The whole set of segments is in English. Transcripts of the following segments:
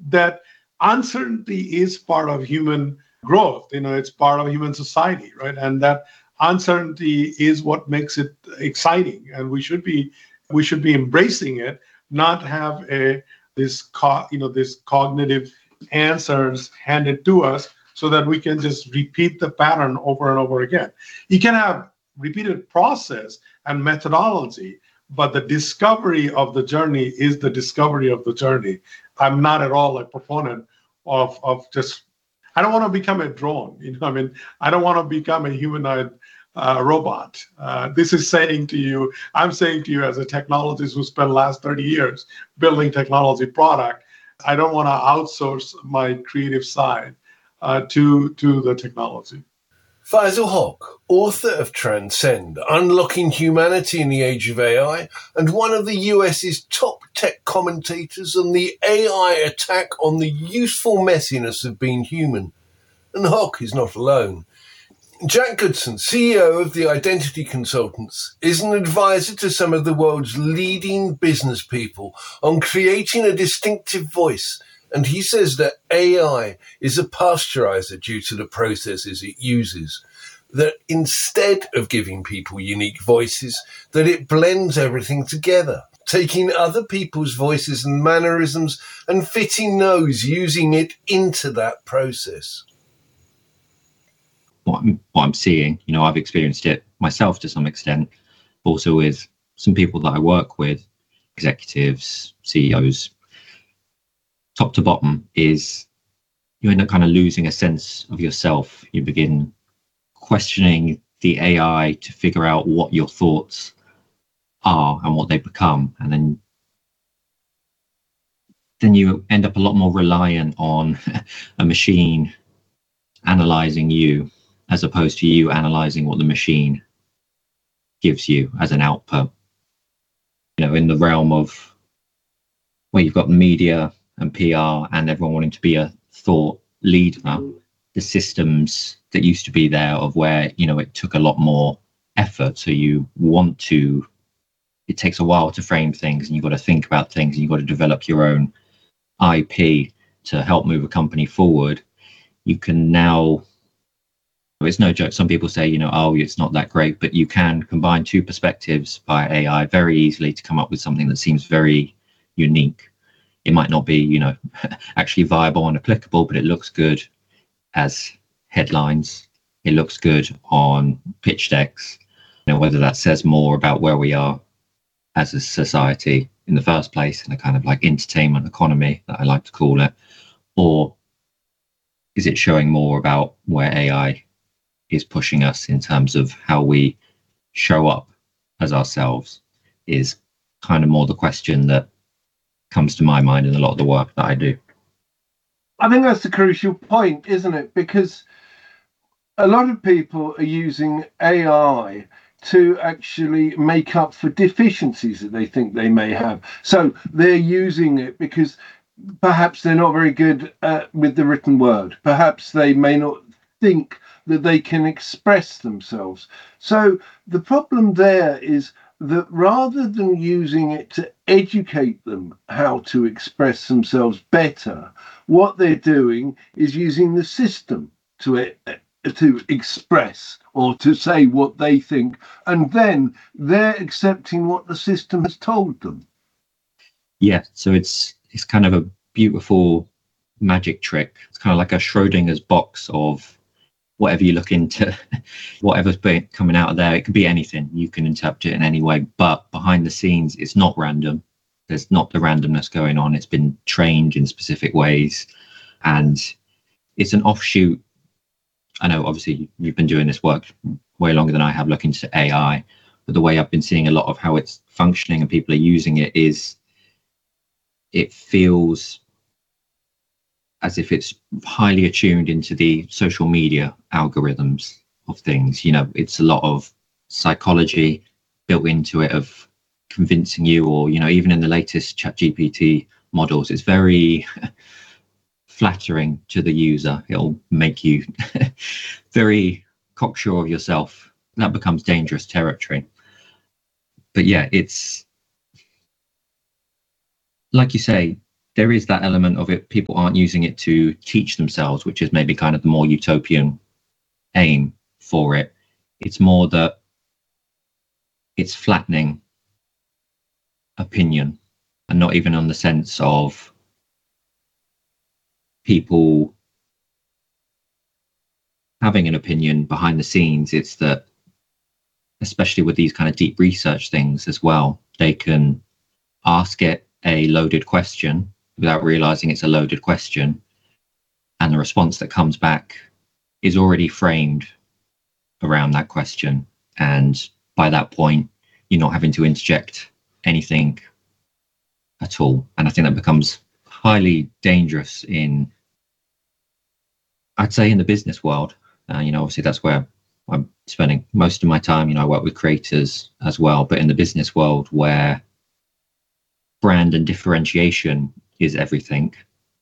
that uncertainty is part of human growth. It's part of human society, right? And that uncertainty is what makes it exciting, and we should be embracing it, not have this cognitive answers handed to us so that we can just repeat the pattern over and over again. You can have repeated process and methodology, but the discovery of the journey is the discovery of the journey. I'm not at all a proponent of just, I don't want to become a drone. I don't want to become a humanoid robot. This is saying to you, I'm saying to you as a technologist who spent the last 30 years building technology product, I don't want to outsource my creative side to the technology. Faisal Haq, author of Transcend, Unlocking Humanity in the Age of AI, and one of the US's top tech commentators on the AI attack on the useful messiness of being human. And Haq is not alone. Jack Goodson, CEO of the Identity Consultants, is an advisor to some of the world's leading business people on creating a distinctive voice, and he says that AI is a pasteurizer due to the processes it uses, that instead of giving people unique voices, that it blends everything together, taking other people's voices and mannerisms and fitting those using it into that process. What I'm seeing, I've experienced it myself to some extent, also with some people that I work with, executives, CEOs, top to bottom, is you end up kind of losing a sense of yourself. You begin questioning the AI to figure out what your thoughts are and what they become. And then you end up a lot more reliant on a machine analyzing you, as opposed to you analyzing what the machine gives you as an output. In the realm of where you've got media and PR and everyone wanting to be a thought leader, the systems that used to be there of where, it took a lot more effort. So it takes a while to frame things, and you've got to think about things, and you've got to develop your own IP to help move a company forward. You can now, it's no joke, some people say, it's not that great, but you can combine two perspectives by AI very easily to come up with something that seems very unique. It might not be, actually viable and applicable, but it looks good as headlines. It looks good on pitch decks. Whether that says more about where we are as a society in the first place, in a kind of like entertainment economy that I like to call it, or is it showing more about where AI is pushing us in terms of how we show up as ourselves, is kind of more the question that comes to my mind in a lot of the work that I do. I think that's the crucial point, isn't it? Because a lot of people are using AI to actually make up for deficiencies that they think they may have. So they're using it because perhaps they're not very good with the written word. Perhaps they may not think that they can express themselves. So the problem there is that rather than using it to educate them how to express themselves better, what they're doing is using the system to express or to say what they think, and then they're accepting what the system has told them. Yeah, so it's kind of a beautiful magic trick. It's kind of like a Schrodinger's box of whatever you look into, whatever's coming out of there. It could be anything. You can interpret it in any way, but behind the scenes, it's not random. There's not the randomness going on. It's been trained in specific ways, and it's an offshoot. I know, obviously, you've been doing this work way longer than I have, looking into AI, but the way I've been seeing a lot of how it's functioning and people are using it is, it feels as if it's highly attuned into the social media algorithms of things. It's a lot of psychology built into it of convincing you, or, even in the latest ChatGPT models, it's very flattering to the user. It'll make you very cocksure of yourself. That becomes dangerous territory. But yeah, it's like you say, there is that element of it. People aren't using it to teach themselves, which is maybe kind of the more utopian aim for it. It's more that it's flattening opinion, and not even on the sense of people having an opinion behind the scenes. It's that, especially with these kind of deep research things as well, they can ask it a loaded question without realizing it's a loaded question, and the response that comes back is already framed around that question, and by that point you're not having to interject anything at all. And I think that becomes highly dangerous in, I'd say, in the business world. Obviously that's where I'm spending most of my time. I work with creators as well, but in the business world where brand and differentiation is everything,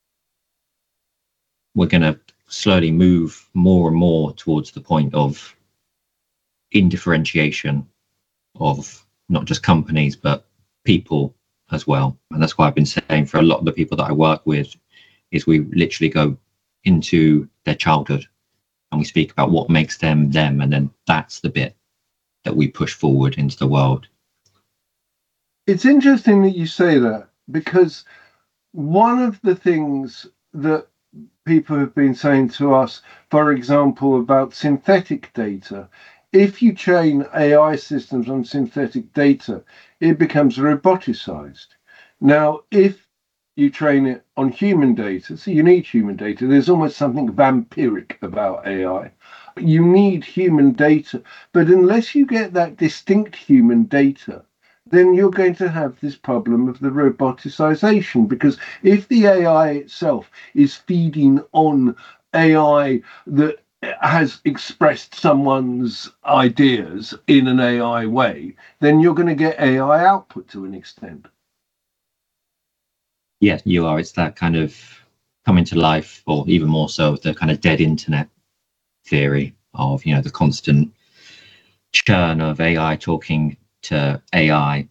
we're going to slowly move more and more towards the point of indifferentiation of not just companies, but people as well. And that's why I've been saying, for a lot of the people that I work with, is we literally go into their childhood and we speak about what makes them them, and then that's the bit that we push forward into the world. It's interesting that you say that, because one of the things that people have been saying to us, for example, about synthetic data, if you train AI systems on synthetic data, it becomes roboticized. Now, if you train it on human data, so you need human data, there's almost something vampiric about AI. You need human data, but unless you get that distinct human data, then you're going to have this problem of the roboticization, because if the AI itself is feeding on AI that has expressed someone's ideas in an AI way, then you're going to get AI output to an extent. Yeah, you are. It's that kind of coming to life, or even more so, the kind of dead internet theory of, the constant churn of AI talking to AI.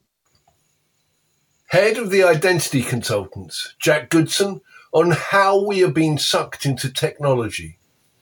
Head of the identity consultants, Jack Goodson, on how we are being sucked into technology.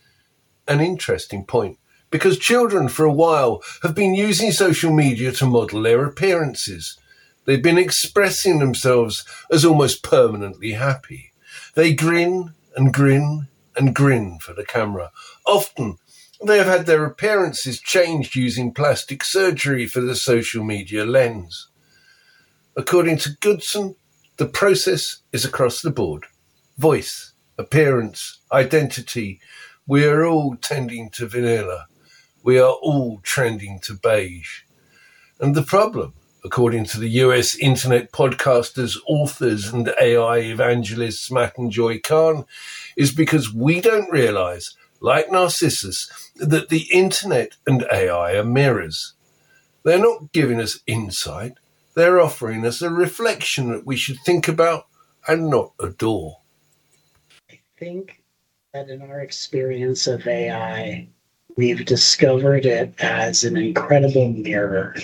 An interesting point, because children for a while have been using social media to model their appearances. They've been expressing themselves as almost permanently happy. They grin and grin and grin for the camera. Often, they have had their appearances changed using plastic surgery for the social media lens. According to Goodson, the process is across the board. Voice, appearance, identity. We are all tending to vanilla. We are all trending to beige. And the problem, according to the US internet podcasters, authors, and AI evangelists Matt and Joy Kahn, is because we don't realize, like Narcissus, that the internet and AI are mirrors. They're not giving us insight. They're offering us a reflection that we should think about and not adore. I think that in our experience of AI, we've discovered it as an incredible mirror.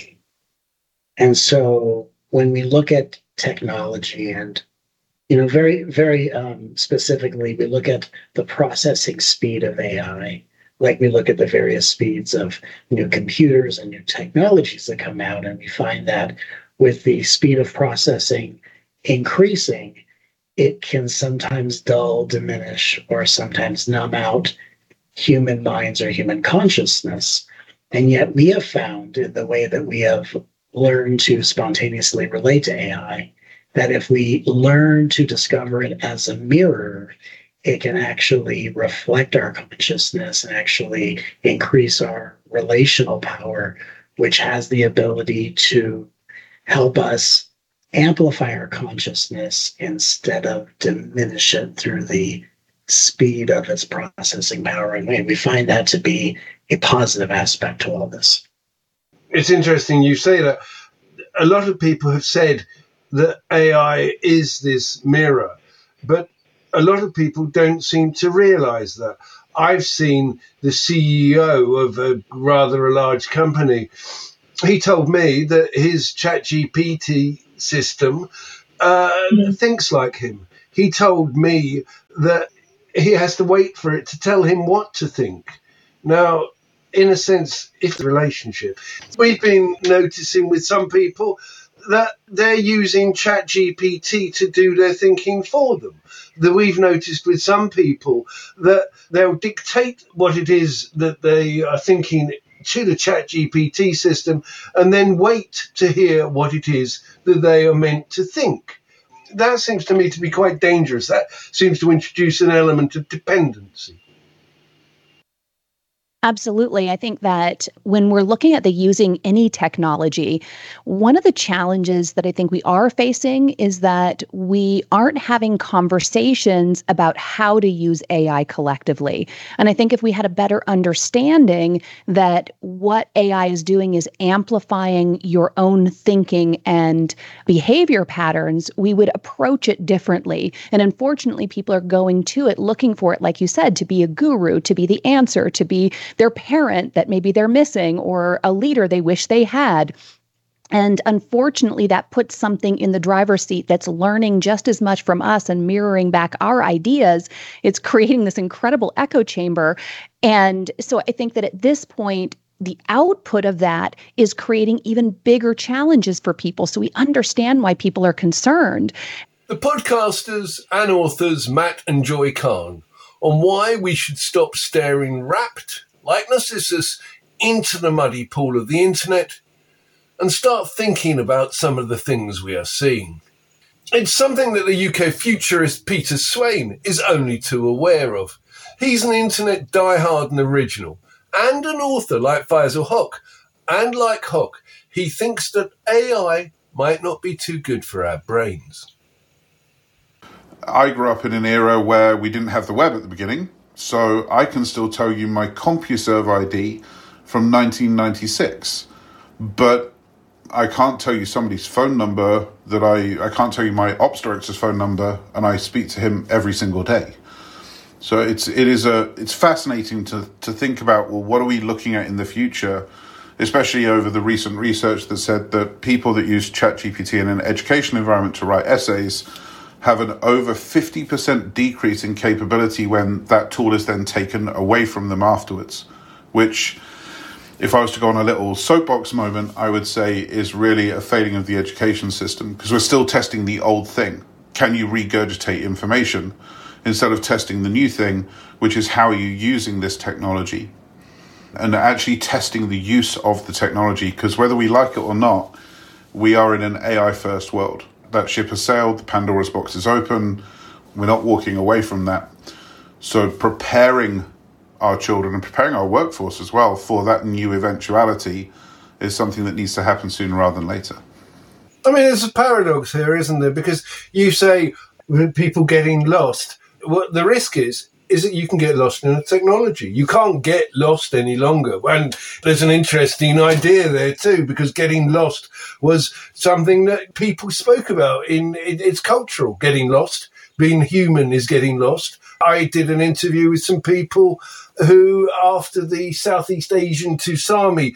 And so when we look at technology and, very, very specifically, we look at the processing speed of AI, like we look at the various speeds of new computers and new technologies that come out, and we find that with the speed of processing increasing, it can sometimes dull, diminish, or sometimes numb out human minds or human consciousness. And yet we have found, in the way that we have learned to spontaneously relate to AI, that if we learn to discover it as a mirror, it can actually reflect our consciousness and actually increase our relational power, which has the ability to help us amplify our consciousness instead of diminish it through the speed of its processing power. And we find that to be a positive aspect to all this. It's interesting you say that. A lot of people have said that AI is this mirror, but a lot of people don't seem to realize that. I've seen the CEO of a rather large company. He told me that his ChatGPT system thinks like him. he told me that he has to wait for it to tell him what to think. Now, in a sense, if the relationship, we've been noticing with some people that they're using ChatGPT to do their thinking for them. That we've noticed with some people that they'll dictate what it is that they are thinking to the ChatGPT system and then wait to hear what it is that they are meant to think. That seems to me to be quite dangerous. That seems to introduce an element of dependency. Absolutely. I think that when we're looking at the using any technology, one of the challenges that I think we are facing is that we aren't having conversations about how to use AI collectively. And I think if we had a better understanding that what AI is doing is amplifying your own thinking and behavior patterns, we would approach it differently. And unfortunately, people are going to it looking for it, like you said, to be a guru, to be the answer, to be their parent that maybe they're missing or a leader they wish they had. And unfortunately, that puts something in the driver's seat that's learning just as much from us and mirroring back our ideas. It's creating this incredible echo chamber. And so I think that at this point, the output of that is creating even bigger challenges for people. So we understand why people are concerned. The podcasters and authors Matt and Joy Kahn on why we should stop staring rapt like Narcissus into the muddy pool of the internet and start thinking about some of the things we are seeing. It's something that the UK futurist Peter Swain is only too aware of. He's an internet diehard and original, and an author like Faisal Hoque. And like Hoque, he thinks that AI might not be too good for our brains. I grew up in an era where we didn't have the web at the beginning, so I can still tell you my CompuServe ID from 1996. But I can't tell you somebody's phone number that I can't tell you my ops director's phone number, and I speak to him every single day. So it's fascinating to think about, well, what are we looking at in the future, especially over the recent research that said that people that use ChatGPT in an educational environment to write essays have an over 50% decrease in capability when that tool is then taken away from them afterwards, which, if I was to go on a little soapbox moment, I would say is really a failing of the education system, because we're still testing the old thing. Can you regurgitate information? Instead of testing the new thing, which is how are you using this technology? And actually testing the use of the technology, because whether we like it or not, we are in an AI-first world. That ship has sailed, the Pandora's box is open, we're not walking away from that. So preparing our children and preparing our workforce as well for that new eventuality is something that needs to happen sooner rather than later. I mean, there's a paradox here, isn't there? Because you say people getting lost. What the risk is that you can get lost in the technology. You can't get lost any longer. And there's an interesting idea there too, because getting lost was something that people spoke about it's cultural. Getting lost, being human is getting lost. I did an interview with some people who, after the Southeast Asian tsunami,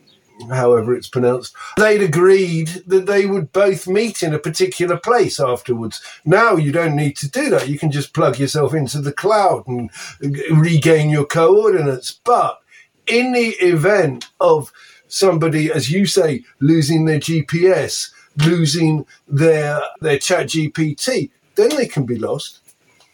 however it's pronounced, they'd agreed that they would both meet in a particular place afterwards. Now you don't need to do that. You can just plug yourself into the cloud and regain your coordinates. But in the event of somebody, as you say, losing their GPS, losing their ChatGPT, then they can be lost.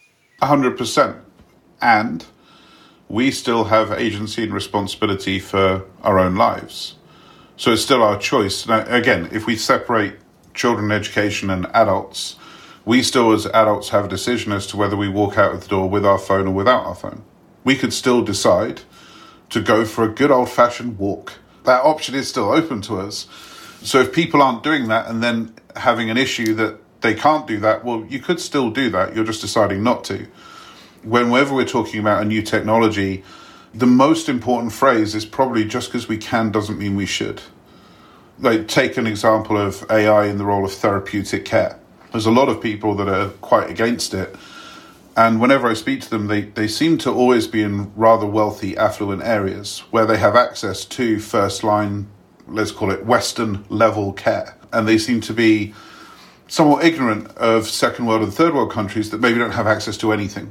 100%. And we still have agency and responsibility for our own lives. So it's still our choice. Now, again, if we separate children education and adults, we still as adults have a decision as to whether we walk out of the door with our phone or without our phone. We could still decide to go for a good old-fashioned walk. That option is still open to us. So if people aren't doing that and then having an issue that they can't do that, well, you could still do that. You're just deciding not to. Whenever we're talking about a new technology, the most important phrase is probably just because we can doesn't mean we should. Like, take an example of AI in the role of therapeutic care. There's a lot of people that are quite against it. And whenever I speak to them, they seem to always be in rather wealthy, affluent areas where they have access to first line, let's call it Western level care. And they seem to be somewhat ignorant of second world and third world countries that maybe don't have access to anything.